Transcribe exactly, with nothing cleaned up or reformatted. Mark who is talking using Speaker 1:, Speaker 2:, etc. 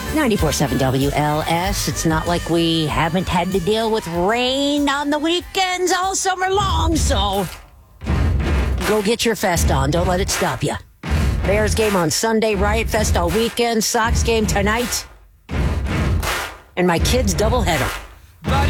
Speaker 1: ninety-four point seven W L S. It's not like we haven't had to deal with rain on the weekends all summer long, so go get your fest on. Don't let it stop you. Bears game on Sunday, Riot Fest all weekend, Sox game tonight, and my kids' doubleheader.